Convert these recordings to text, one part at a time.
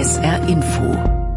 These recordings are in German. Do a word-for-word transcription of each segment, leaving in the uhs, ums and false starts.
S R Info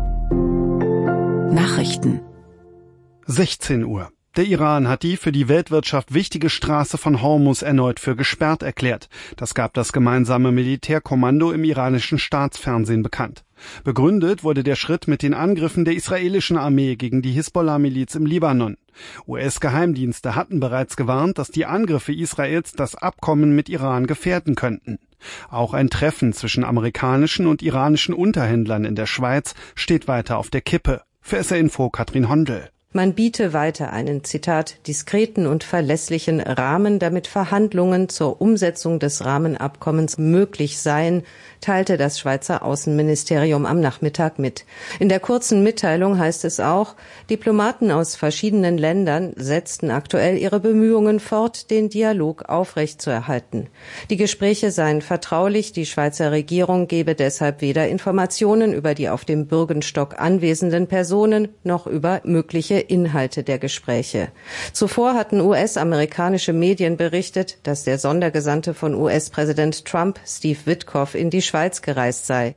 Nachrichten sechzehn Uhr. Der Iran hat die für die Weltwirtschaft wichtige Straße von Hormuz erneut für gesperrt erklärt. Das gab das gemeinsame Militärkommando im iranischen Staatsfernsehen bekannt. Begründet wurde der Schritt mit den Angriffen der israelischen Armee gegen die Hisbollah-Miliz im Libanon. U S-Geheimdienste hatten bereits gewarnt, dass die Angriffe Israels das Abkommen mit Iran gefährden könnten. Auch ein Treffen zwischen amerikanischen und iranischen Unterhändlern in der Schweiz steht weiter auf der Kippe. Für S R Info Katrin Hondel. Man biete weiter einen, Zitat, diskreten und verlässlichen Rahmen, damit Verhandlungen zur Umsetzung des Rahmenabkommens möglich seien, teilte das Schweizer Außenministerium am Nachmittag mit. In der kurzen Mitteilung heißt es auch, Diplomaten aus verschiedenen Ländern setzten aktuell ihre Bemühungen fort, den Dialog aufrechtzuerhalten. Die Gespräche seien vertraulich, die Schweizer Regierung gebe deshalb weder Informationen über die auf dem Bürgenstock anwesenden Personen noch über mögliche Inhalte der Gespräche. Zuvor hatten U S-amerikanische Medien berichtet, dass der Sondergesandte von U S-Präsident Trump, Steve Witkoff, in die Schweiz gereist sei.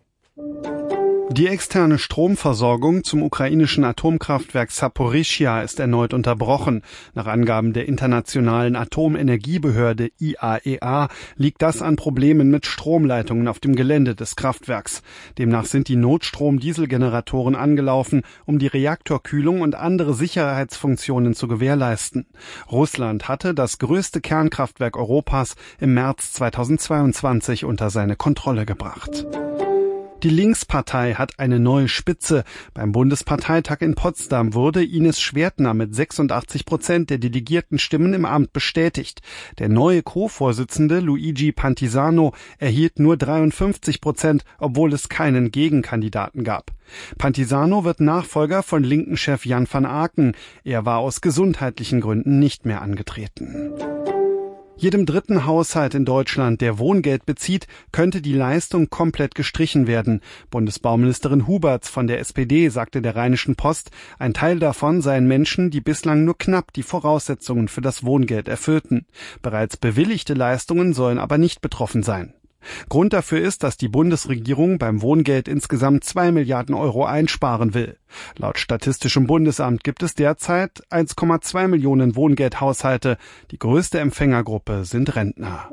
Die externe Stromversorgung zum ukrainischen Atomkraftwerk Saporischschja ist erneut unterbrochen. Nach Angaben der Internationalen Atomenergiebehörde I A E A liegt das an Problemen mit Stromleitungen auf dem Gelände des Kraftwerks. Demnach sind die Notstrom-Dieselgeneratoren angelaufen, um die Reaktorkühlung und andere Sicherheitsfunktionen zu gewährleisten. Russland hatte das größte Kernkraftwerk Europas im März zweitausendzweiundzwanzig unter seine Kontrolle gebracht. Die Linkspartei hat eine neue Spitze. Beim Bundesparteitag in Potsdam wurde Ines Schwertner mit sechsundachtzig Prozent der delegierten Stimmen im Amt bestätigt. Der neue Co-Vorsitzende Luigi Pantisano erhielt nur dreiundfünfzig Prozent, obwohl es keinen Gegenkandidaten gab. Pantisano wird Nachfolger von Linken-Chef Jan van Aken. Er war aus gesundheitlichen Gründen nicht mehr angetreten. Jedem dritten Haushalt in Deutschland, der Wohngeld bezieht, könnte die Leistung komplett gestrichen werden. Bundesbauministerin Huberts von der S P D sagte der Rheinischen Post, ein Teil davon seien Menschen, die bislang nur knapp die Voraussetzungen für das Wohngeld erfüllten. Bereits bewilligte Leistungen sollen aber nicht betroffen sein. Grund dafür ist, dass die Bundesregierung beim Wohngeld insgesamt zwei Milliarden Euro einsparen will. Laut Statistischem Bundesamt gibt es derzeit eins Komma zwei Millionen Wohngeldhaushalte. Die größte Empfängergruppe sind Rentner.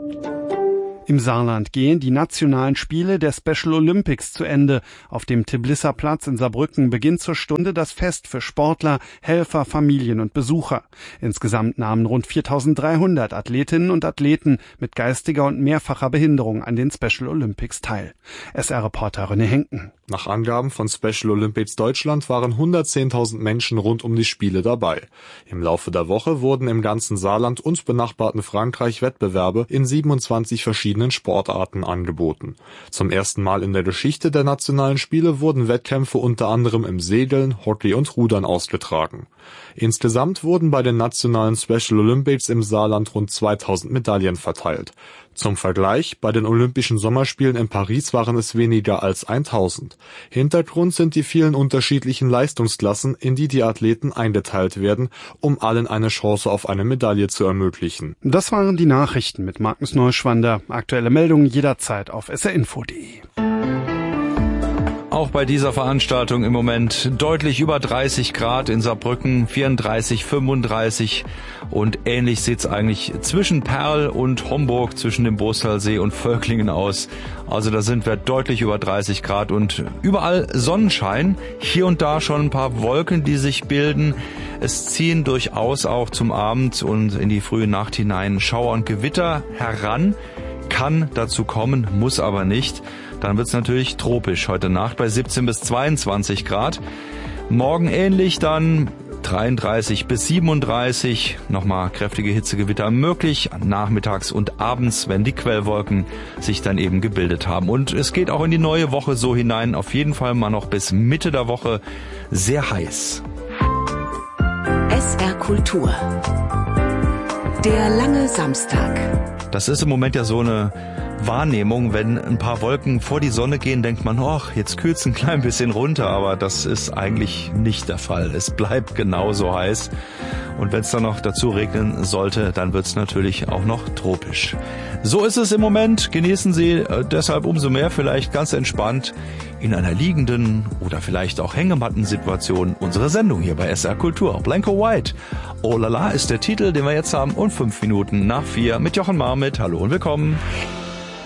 Im Saarland gehen die nationalen Spiele der Special Olympics zu Ende. Auf dem Tiblisser-Platz in Saarbrücken beginnt zur Stunde das Fest für Sportler, Helfer, Familien und Besucher. Insgesamt nahmen rund viertausenddreihundert Athletinnen und Athleten mit geistiger und mehrfacher Behinderung an den Special Olympics teil. S R-Reporter René Henken. Nach Angaben von Special Olympics Deutschland waren hundertzehntausend Menschen rund um die Spiele dabei. Im Laufe der Woche wurden im ganzen Saarland und benachbarten Frankreich Wettbewerbe in siebenundzwanzig verschiedenen Sportarten angeboten. Zum ersten Mal in der Geschichte der nationalen Spiele wurden Wettkämpfe unter anderem im Segeln, Hockey und Rudern ausgetragen. Insgesamt wurden bei den nationalen Special Olympics im Saarland rund zweitausend Medaillen verteilt. Zum Vergleich, bei den Olympischen Sommerspielen in Paris waren es weniger als tausend. Hintergrund sind die vielen unterschiedlichen Leistungsklassen, in die die Athleten eingeteilt werden, um allen eine Chance auf eine Medaille zu ermöglichen. Das waren die Nachrichten mit Markus Neuschwander. Aktuelle Meldungen jederzeit auf s r info punkt d e. Auch bei dieser Veranstaltung im Moment deutlich über dreißig Grad in Saarbrücken, vierunddreißig, fünfunddreißig und ähnlich sieht's eigentlich zwischen Perl und Homburg, zwischen dem Bostalsee und Völklingen aus. Also da sind wir deutlich über dreißig Grad und überall Sonnenschein, hier und da schon ein paar Wolken, die sich bilden. Es ziehen durchaus auch zum Abend und in die frühe Nacht hinein Schauer und Gewitter heran. Kann dazu kommen, muss aber nicht. Dann wird's natürlich tropisch heute Nacht bei siebzehn bis zweiundzwanzig Grad. Morgen ähnlich dann dreiunddreißig bis siebenunddreißig. Nochmal kräftige Hitzegewitter möglich. Nachmittags und abends, wenn die Quellwolken sich dann eben gebildet haben. Und es geht auch in die neue Woche so hinein. Auf jeden Fall mal noch bis Mitte der Woche sehr heiß. S R Kultur. Der lange Samstag. Das ist im Moment ja so eine Wahrnehmung, wenn ein paar Wolken vor die Sonne gehen, denkt man, ach, jetzt kühlt's ein klein bisschen runter, aber das ist eigentlich nicht der Fall. Es bleibt genauso heiß Und wenn es dann noch dazu regnen sollte, dann wird es natürlich auch noch tropisch. So ist es im Moment. Genießen Sie äh, deshalb umso mehr vielleicht ganz entspannt in einer liegenden oder vielleicht auch Hängematten-Situation unsere Sendung hier bei S R Kultur. Blanco White. Oh la la ist der Titel, den wir jetzt haben. Und fünf Minuten nach vier mit Jochen Marmit. Hallo und willkommen.